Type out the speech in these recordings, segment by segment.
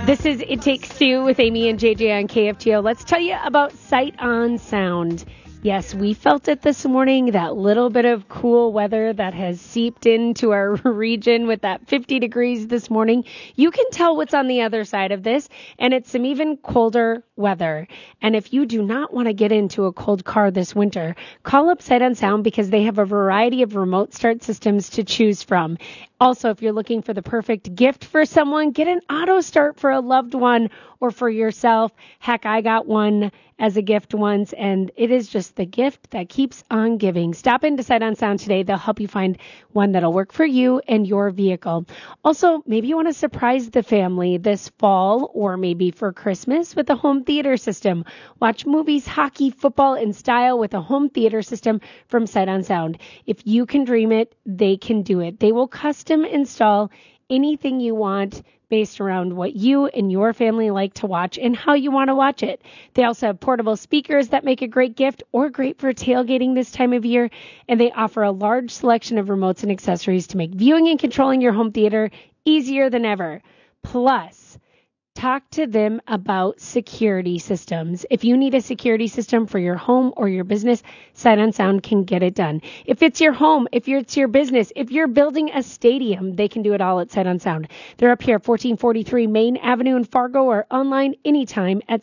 This is It Takes Two with Amy and JJ on KFGO. Let's tell you about Sight on Sound. Yes, we felt it this morning, that little bit of cool weather that has seeped into our region with that 50 degrees this morning. You can tell what's on the other side of this, and it's some even colder weather. And if you do not want to get into a cold car this winter, call up Sight on Sound because they have a variety of remote start systems to choose from. Also, if you're looking for the perfect gift for someone, get an auto start for a loved one or for yourself. Heck, I got one as a gift once, and it is just the gift that keeps on giving. Stop into Sight on Sound today. They'll help you find one that'll work for you and your vehicle. Also, maybe you want to surprise the family this fall or maybe for Christmas with a home theater system. Watch movies, hockey, football in style with a home theater system from Sight on Sound. If you can dream it, they can do it. They will custom install anything you want based around what you and your family like to watch and how you want to watch it. They also have portable speakers that make a great gift or great for tailgating this time of year. And they offer a large selection of remotes and accessories to make viewing and controlling your home theater easier than ever. Plus, talk to them about security systems. If you need a security system for your home or your business, Sight on Sound can get it done. If it's your home, if it's your business, if you're building a stadium, they can do it all at Sight on Sound. They're up here, 1443 Main Avenue in Fargo, or online anytime at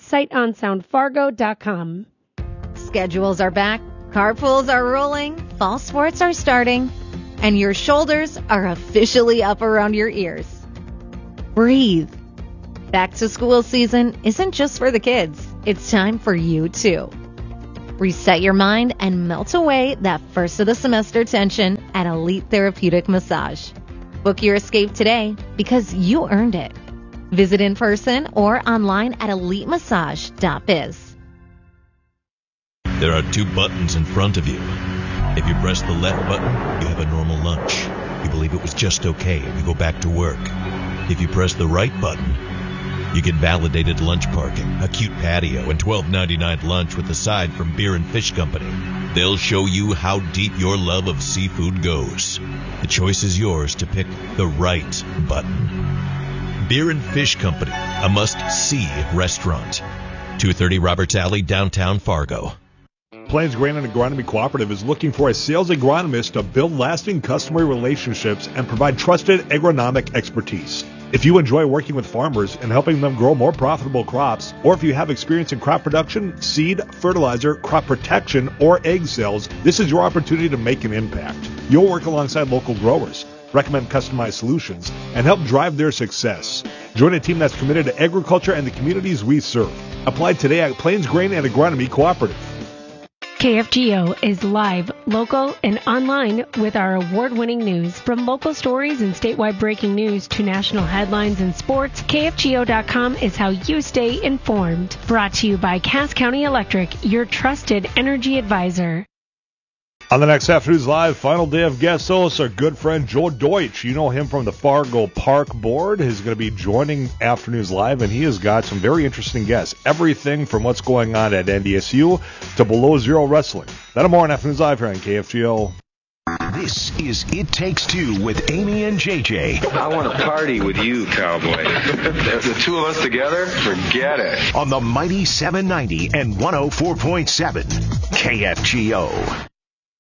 sightonsoundfargo.com. Schedules are back, carpools are rolling, fall sports are starting, and your shoulders are officially up around your ears. Breathe. Back to school season isn't just for the kids. It's time for you too. Reset your mind and melt away that first of the semester tension at Elite Therapeutic Massage. Book your escape today because you earned it. Visit in person or online at elitemassage.biz. There are two buttons in front of you. If you press the left button, you have a normal lunch. You believe it was just okay and you go back to work. If you press the right button, you get validated lunch parking, a cute patio, and $12.99 lunch with a side from Beer and Fish Company. They'll show you how deep your love of seafood goes. The choice is yours to pick the right button. Beer and Fish Company, a must-see restaurant. 230 Roberts Alley, downtown Fargo. Plains Grain and Agronomy Cooperative is looking for a sales agronomist to build lasting customer relationships and provide trusted agronomic expertise. If you enjoy working with farmers and helping them grow more profitable crops, or if you have experience in crop production, seed, fertilizer, crop protection, or egg sales, this is your opportunity to make an impact. You'll work alongside local growers, recommend customized solutions, and help drive their success. Join a team that's committed to agriculture and the communities we serve. Apply today at Plains Grain and Agronomy Cooperative. KFGO is live, local, and online with our award-winning news. From local stories and statewide breaking news to national headlines and sports, KFGO.com is how you stay informed. Brought to you by Cass County Electric, your trusted energy advisor. On the next Afternoons Live, final day of guest hosts, our good friend Joe Deutsch. You know him from the Fargo Park Board. He's going to be joining Afternoons Live, and he has got some very interesting guests. Everything from what's going on at NDSU to Below Zero Wrestling. That and more on Afternoons Live here on KFGO. This is It Takes Two with Amy and JJ. I want to party with you, cowboy. The two of us together? Forget it. On the mighty 790 and 104.7 KFGO.